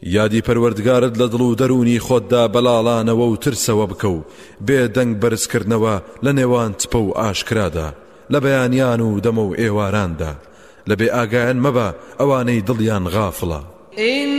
یادی پەروەردگارت لە دڵ و دەرونی خۆتدا بەلاڵانەوە و ترسەوە بکە و بێدەنگ بەرزکردنەوە لە نێوان چپە و ئاشکرادا، لە بەیانیان و دەمە و ئێواراندا، لە بێ ئاگایان مەبە ئەوانەی دڵیان غافڵە.